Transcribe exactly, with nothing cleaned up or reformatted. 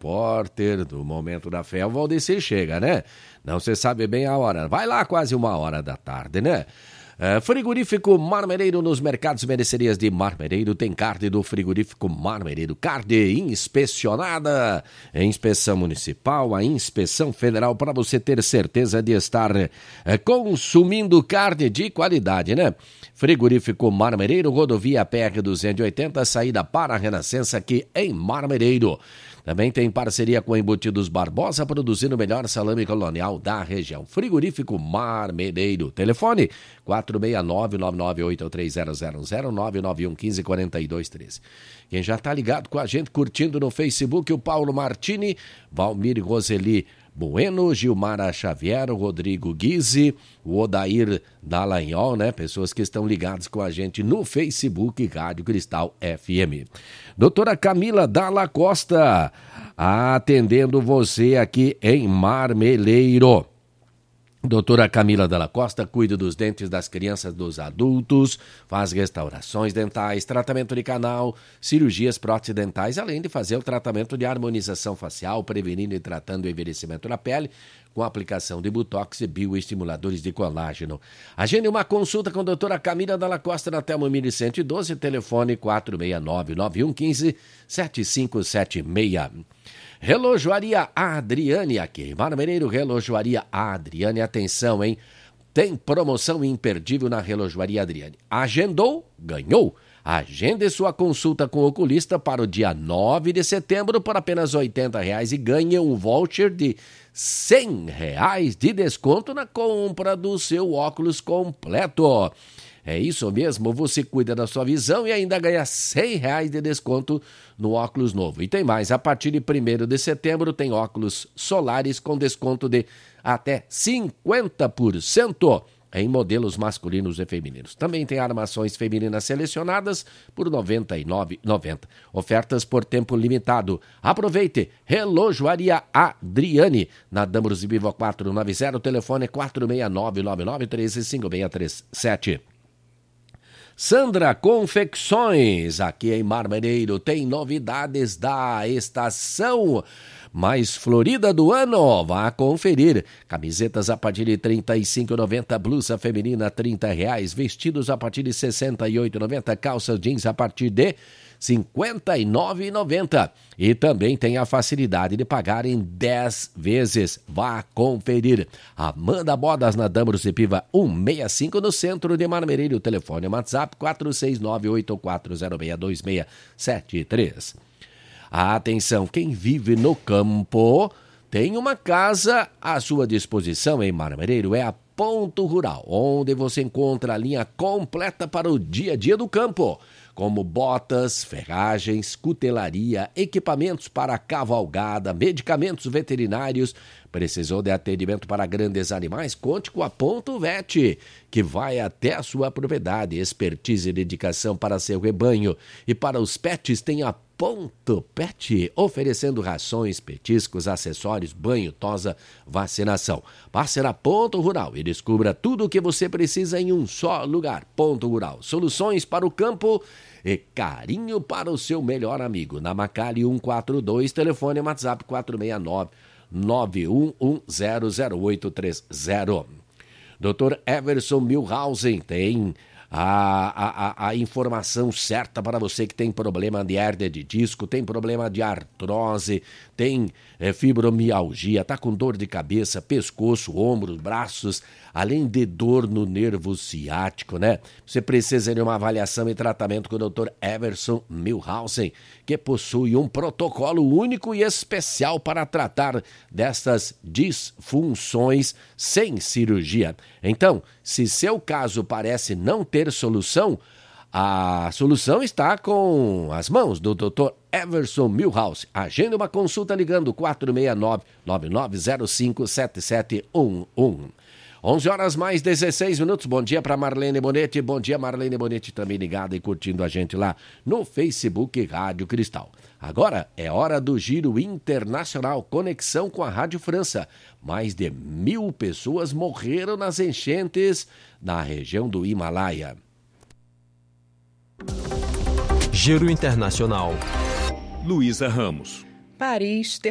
repórter do Momento da Fé, o Valdecir, chega, né? Não se sabe bem a hora. Vai lá quase uma hora da tarde, né? É, frigorífico Marmereiro, nos mercados e mercearias de Marmereiro, tem carne do frigorífico Marmereiro, carne inspecionada, a inspeção municipal, a inspeção federal, para você ter certeza de estar é, consumindo carne de qualidade, né? Frigorífico Marmereiro, rodovia P R duzentos e oitenta, saída para a Renascença, aqui em Marmereiro. Também tem parceria com Embutidos Barbosa, produzindo o melhor salame colonial da região. Frigorífico Marmereiro. Telefone quatro seis nove, nove nove oito três zero zero zero, nove nove um um cinco quatro dois três. Quem já está ligado com a gente, curtindo no Facebook, o Paulo Martini, Valmir Roseli Bueno, Gilmara Xavier, o Rodrigo Guise, o Odair Dallagnol, né? Pessoas que estão ligadas com a gente no Facebook, Rádio Cristal F M. Doutora Camila Dalla Costa, atendendo você aqui em Marmeleiro. Doutora Camila Dalla Costa cuida dos dentes das crianças, dos adultos, faz restaurações dentais, tratamento de canal, cirurgias próteses dentais, além de fazer o tratamento de harmonização facial, prevenindo e tratando o envelhecimento da pele, com aplicação de botox e bioestimuladores de colágeno. Agende uma consulta com a doutora Camila Dalla Costa na Telmo mil cento e doze, telefone quatro seis nove, nove um um cinco, sete cinco sete seis. Relojoaria Adriane, aqui em Marmereiro, Relojoaria Adriane, atenção, hein? Tem promoção imperdível na Relojoaria Adriane. Agendou? Ganhou! Agende sua consulta com o oculista para o dia nove de setembro por apenas oitenta reais e ganhe um voucher de cem reais de desconto na compra do seu óculos completo. É isso mesmo, você cuida da sua visão e ainda ganha cem reais de desconto no óculos novo. E tem mais, a partir de primeiro de setembro tem óculos solares com desconto de até cinquenta por cento em modelos masculinos e femininos. Também tem armações femininas selecionadas por noventa e nove reais e noventa centavos. Ofertas por tempo limitado. Aproveite, Relojoaria Adriane, na Dambros e Biva quatrocentos e noventa, telefone quatro seis nove, nove nove um três, cinco seis três sete. Sandra Confecções, aqui em Marmereiro, tem novidades da estação mais florida do ano. Vá conferir. Camisetas a partir de trinta e cinco reais e noventa centavos, blusa feminina trinta reais, vestidos a partir de sessenta e oito reais e noventa centavos, calças jeans a partir de cinquenta e nove reais e noventa centavos. E também tem a facilidade de pagar em dez vezes. Vá conferir. Amanda Bodas, na Dambros e Piva cento e sessenta e cinco, no centro de Marmereiro. Telefone WhatsApp quatro seis nove, oito quatro zero seis, dois seis sete três. Atenção, quem vive no campo tem uma casa à sua disposição em Marmereiro. É a Ponto Rural, onde você encontra a linha completa para o dia a dia do campo, como botas, ferragens, cutelaria, equipamentos para cavalgada, medicamentos veterinários. Precisou de atendimento para grandes animais? Conte com a Ponto Vet, que vai até a sua propriedade. Expertise e dedicação para seu rebanho. E para os pets tem a Ponto Pet, oferecendo rações, petiscos, acessórios, banho, tosa, vacinação. Passe na Ponto Rural e descubra tudo o que você precisa em um só lugar. Ponto Rural, soluções para o campo e carinho para o seu melhor amigo. Na Macali cento e quarenta e dois, telefone WhatsApp quatro seis nove, nove um um zero zero oito três zero. doutor Everson Milhausen tem A, a, a informação certa para você que tem problema de hérnia de disco, tem problema de artrose, tem é, fibromialgia, está com dor de cabeça, pescoço, ombros, braços, além de dor no nervo ciático, né? Você precisa de uma avaliação e tratamento com o doutor Everson Milhausen, que possui um protocolo único e especial para tratar destas disfunções sem cirurgia. Então, se seu caso parece não ter solução, a solução está com as mãos do doutor Everson Milhausen. Agende uma consulta ligando quatro seis nove, nove nove zero cinco, sete sete um um. onze horas mais dezesseis minutos. Bom dia para Marlene Bonetti. Bom dia, Marlene Bonetti, também ligada e curtindo a gente lá no Facebook Rádio Cristal. Agora é hora do Giro Internacional, conexão com a Rádio França. Mais de mil pessoas morreram nas enchentes na região do Himalaia. Giro Internacional. Luísa Ramos. Paris